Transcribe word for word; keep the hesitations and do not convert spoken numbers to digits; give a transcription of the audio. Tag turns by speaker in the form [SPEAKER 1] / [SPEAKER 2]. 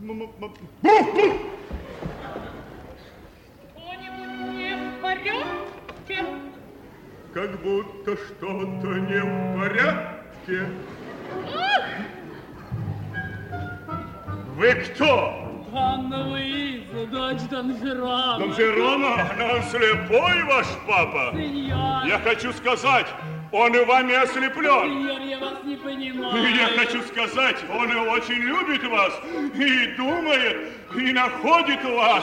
[SPEAKER 1] Что-нибудь не в порядке?
[SPEAKER 2] Как будто что-то не в порядке.
[SPEAKER 1] Ах!
[SPEAKER 2] Вы кто?
[SPEAKER 1] Анна Луиза, дочь Дон Жерона.
[SPEAKER 2] Дон Жерона? Он слепой, ваш папа?
[SPEAKER 1] Сеньор.
[SPEAKER 2] Я хочу сказать, он и вами ослеплен.
[SPEAKER 1] Сеньор, я вас не понимаю.
[SPEAKER 2] Я хочу сказать, он и очень любит вас, и думает, и находит вас.